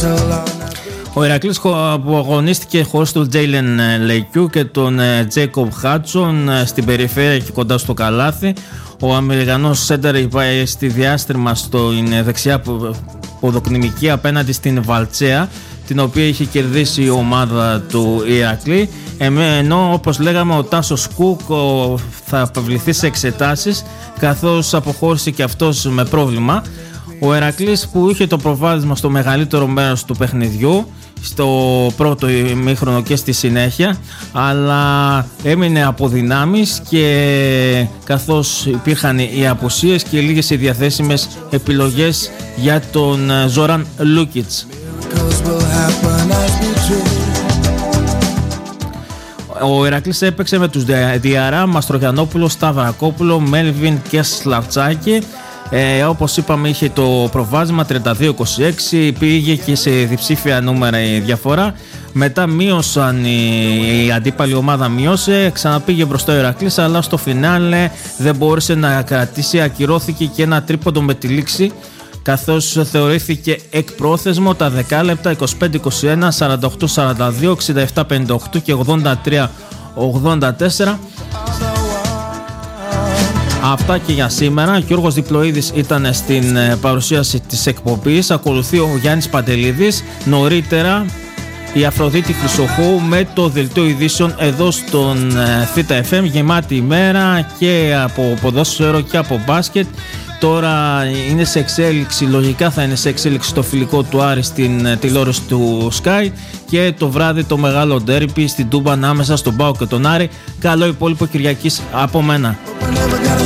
Ο Ηρακλής που αγωνίστηκε χωρίς τον Τζέιλεν Λεκιού και τον Τζέικομπ Χάτσον στην περιφέρεια και κοντά στο καλάθι. Ο Αμερικανός σέντερ πάει στη διάστριμμα στην δεξιά ποδοκνημική απέναντι στην Βαλτσέα, την οποία είχε κερδίσει η ομάδα του Ηρακλή, ενώ όπως λέγαμε ο Τάσος Κούκ θα αποβληθεί σε εξετάσεις, καθώς αποχώρησε και αυτός με πρόβλημα. Ο Ηρακλής που είχε το προβάδισμα στο μεγαλύτερο μέρος του παιχνιδιού, στο πρώτο ημίχρονο και στη συνέχεια, αλλά έμεινε από δυνάμεις, και καθώς υπήρχαν οι απουσίες και λίγες οι διαθέσιμες επιλογές για τον Ζόραν Λούκιτς. Ο Ηρακλής έπαιξε με τους Διαρά, Μαστρογιαννόπουλο, Σταυρακόπουλο, Μέλβιν και Σλαβτσάκη. Όπως είπαμε, είχε το προβάδισμα 32-26, πήγε και σε διψήφια νούμερα η διαφορά. Μετά μείωσαν, η αντίπαλη ομάδα μείωσε, ξαναπήγε μπροστά ο Ηρακλής, αλλά στο φινάλε δεν μπόρεσε να κρατήσει, ακυρώθηκε και ένα τρίποντο με τη λήξη, καθώς θεωρήθηκε εκπρόθεσμο τα δεκάλεπτα 25-21, 48-42, 67-58 και 83-84. Αυτά και για σήμερα. Γιώργος Διπλοίδης ήταν στην παρουσίαση της εκπομπής. Ακολουθεί ο Γιάννης Παντελίδης. Νωρίτερα η Αφροδίτη Χρυσοχώου με το δελτίο ειδήσεων εδώ στον Θήτα FM. Γεμάτη ημέρα και από ποδόσφαιρο και από μπάσκετ. Τώρα είναι σε εξέλιξη, λογικά θα είναι σε εξέλιξη το φιλικό του Άρη στην τηλεόραση του Sky, και το βράδυ το μεγάλο ντέρμπι στην Τούμπα ανάμεσα στον ΠΑΟΚ και τον Άρη. Καλό υπόλοιπο Κυριακής από μένα.